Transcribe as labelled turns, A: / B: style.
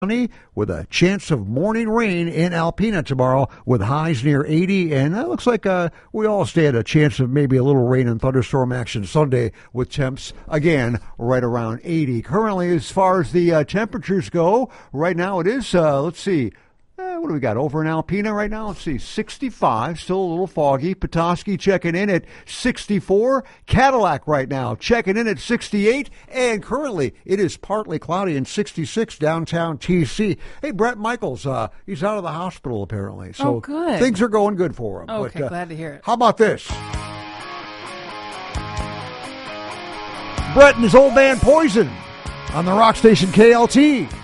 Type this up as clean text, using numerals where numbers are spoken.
A: with a chance of morning rain in Alpena tomorrow with highs near 80. And it looks like we all stand a chance of maybe a little rain and thunderstorm action Sunday with temps, again, right around 80. Currently, as far as the temperatures go, right now it is, let's see, what do we got over in Alpena right now? Let's see, 65, still a little foggy. Petoskey checking in at 64. Cadillac right now checking in at 68. And currently it is partly cloudy and 66 downtown TC. Hey, Brett Michaels, he's out of the hospital apparently. So
B: good.
A: Things are going good for him.
B: Okay, but, glad to hear it.
A: How about this? Brett and his old band Poison on the rock station KLT.